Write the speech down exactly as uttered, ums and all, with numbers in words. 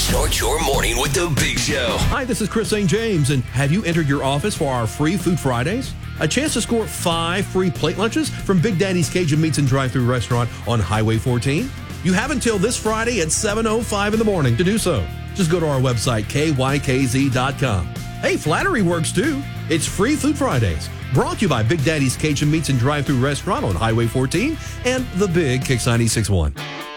Start your morning with the Big Show. Hi, this is Chris Saint James, and have you entered your office for our free Food Fridays? A chance to score five free plate lunches from Big Daddy's Cajun Meats and Drive-Thru Restaurant on Highway fourteen? You have until this Friday at seven oh five in the morning to do so. Just go to our website, K Y K Z dot com. Hey, flattery works too. It's free Food Fridays, brought to you by Big Daddy's Cajun Meats and Drive-Thru Restaurant on Highway fourteen and the Big Kix ninety-six point one.